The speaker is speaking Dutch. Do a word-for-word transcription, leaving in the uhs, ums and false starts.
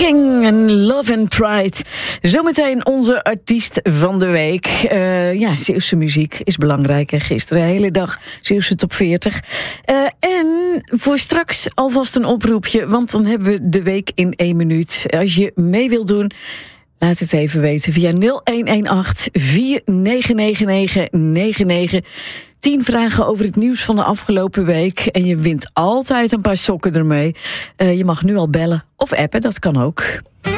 King en Love and Pride. Zometeen onze artiest van de week. Uh, ja, Zeeuwse muziek is belangrijk. Hè? Gisteren de hele dag Zeeuwse top veertig. Uh, en voor straks alvast een oproepje, want dan hebben we de week in één minuut. Als je mee wilt doen, laat het even weten via nul een een acht vier negen negen negen negen negen. Tien vragen over het nieuws van de afgelopen week. En je wint altijd een paar sokken ermee. Uh, je mag nu al bellen of appen, dat kan ook.